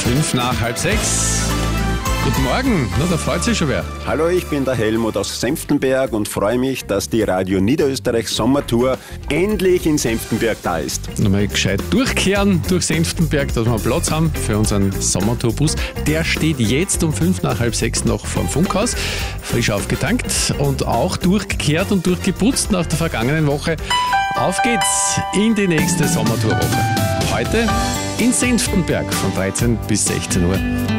5:05. Guten Morgen, na, da freut sich schon wer. Hallo, ich bin der Helmut aus Senftenberg und freue mich, dass die Radio Niederösterreich Sommertour endlich in Senftenberg da ist. Nochmal gescheit durchkehren durch Senftenberg, dass wir Platz haben für unseren Sommertourbus. Der steht jetzt um 5:05 noch vorm Funkhaus, frisch aufgetankt und auch durchgekehrt und durchgeputzt nach der vergangenen Woche. Auf geht's in die nächste Sommertourwoche. Heute in Senftenberg von 13 bis 16 Uhr.